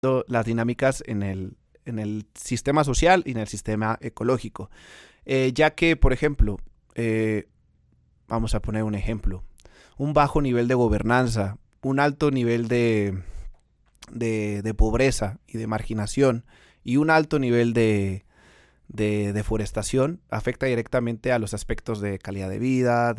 las dinámicas en el sistema social y en el sistema ecológico. Ya que, por ejemplo, vamos a poner un ejemplo, un bajo nivel de gobernanza, un alto nivel de pobreza y de marginación y un alto nivel de deforestación afecta directamente a los aspectos de calidad de vida,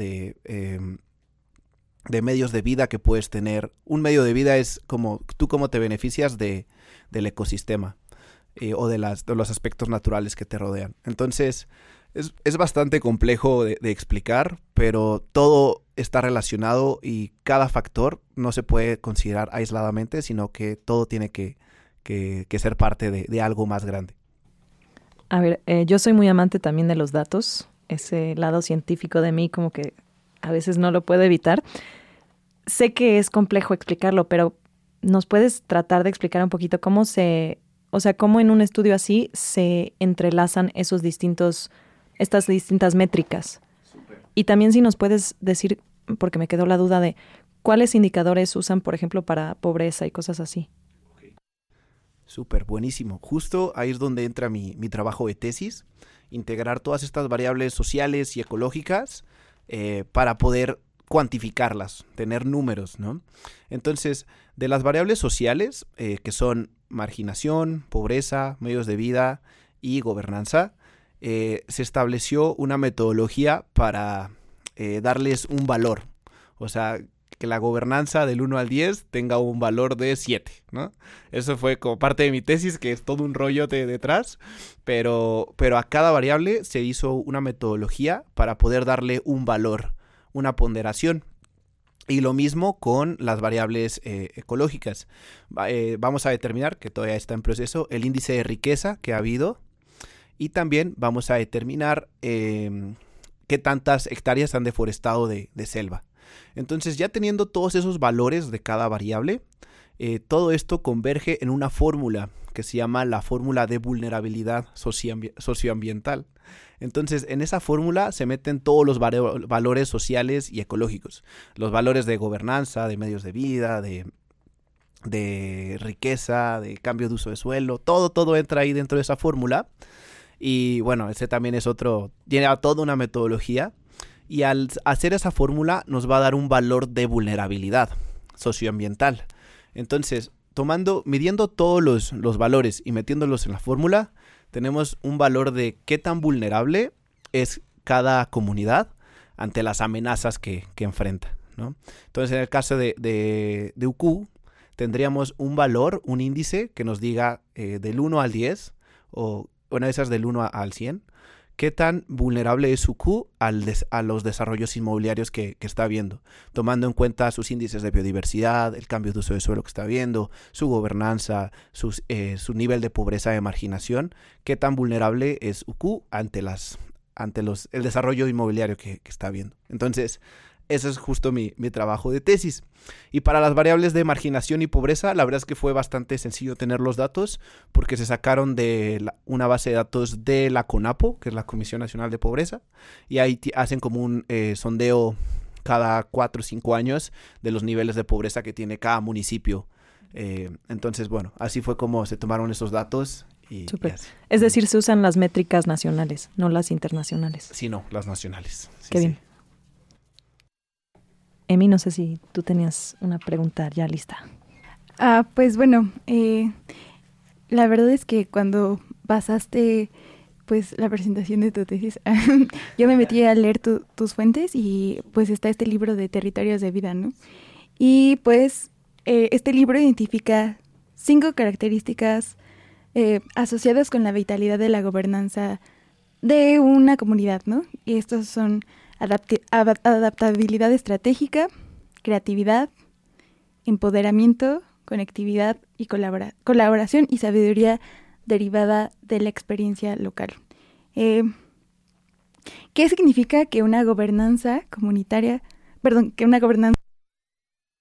de medios de vida que puedes tener. Un medio de vida es como tú cómo te beneficias del ecosistema o de los aspectos naturales que te rodean. Entonces, es bastante complejo de explicar, pero todo está relacionado y cada factor no se puede considerar aisladamente, sino que todo tiene que ser parte de algo más grande. A ver, yo soy muy amante también de los datos. Ese lado científico de mí como que a veces no lo puedo evitar. Sé que es complejo explicarlo, pero ¿nos puedes tratar de explicar un poquito cómo cómo en un estudio así se entrelazan estas distintas métricas? Súper. Y también si nos puedes decir, porque me quedó la duda de cuáles indicadores usan, por ejemplo, para pobreza y cosas así. Súper, buenísimo. Justo ahí es donde entra mi trabajo de tesis, integrar todas estas variables sociales y ecológicas para poder cuantificarlas, tener números, ¿no? Entonces, de las variables sociales, que son marginación, pobreza, medios de vida y gobernanza, se estableció una metodología para darles un valor. O sea, que la gobernanza del 1 al 10 tenga un valor de 7, ¿no? Eso fue como parte de mi tesis, que es todo un rollo detrás, pero a cada variable se hizo una metodología para poder darle un valor, una ponderación. Y lo mismo con las variables ecológicas. Vamos a determinar, que todavía está en proceso, el índice de riqueza que ha habido y también vamos a determinar qué tantas hectáreas han deforestado de selva. Entonces, ya teniendo todos esos valores de cada variable, todo esto converge en una fórmula que se llama la fórmula de vulnerabilidad socioambiental. Entonces, en esa fórmula se meten todos los valores sociales y ecológicos. Los valores de gobernanza, de medios de vida, de riqueza, de cambio de uso de suelo. Todo entra ahí dentro de esa fórmula. Y bueno, ese también es tiene toda una metodología. Y al hacer esa fórmula nos va a dar un valor de vulnerabilidad socioambiental. Entonces, midiendo todos los valores y metiéndolos en la fórmula, tenemos un valor de qué tan vulnerable es cada comunidad ante las amenazas que enfrenta, ¿no? Entonces, en el caso de UQ, tendríamos un valor, un índice que nos diga del 1 al 10, o una de esas del 1 al 100, qué tan vulnerable es UQ a los desarrollos inmobiliarios que está viendo, tomando en cuenta sus índices de biodiversidad, el cambio de uso de suelo que está viendo, su gobernanza, su nivel de pobreza, de marginación, qué tan vulnerable es UQ ante el desarrollo inmobiliario que está viendo. entonces, ese es justo mi trabajo de tesis. Y para las variables de marginación y pobreza, la verdad es que fue bastante sencillo tener los datos porque se sacaron de una base de datos de la CONAPO, que es la Comisión Nacional de Pobreza, y ahí hacen como un sondeo cada 4 o 5 años de los niveles de pobreza que tiene cada municipio. Entonces, bueno, así fue como se tomaron esos datos. Súper. Es decir, se usan las métricas nacionales, no las internacionales. Sí, no, las nacionales. Sí, Qué bien. Emi, no sé si tú tenías una pregunta ya lista. Pues bueno, la verdad es que cuando pasaste pues la presentación de tu tesis, yo me metí a leer tus fuentes y pues está este libro de Territorios de Vida, ¿no? Y pues este libro identifica 5 características asociadas con la vitalidad de la gobernanza de una comunidad, ¿no? Y estos son adaptabilidad estratégica, creatividad, empoderamiento, conectividad y colaboración y sabiduría derivada de la experiencia local. ¿Qué significa que una gobernanza comunitaria, que una gobernanza